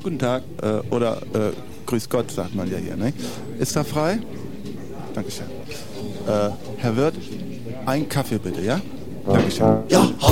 Guten Tag. Oder Grüß Gott, sagt man ja hier, ne? Ist da frei? Dankeschön. Herr Wirt, ein Kaffee bitte, ja? Dankeschön. Ja,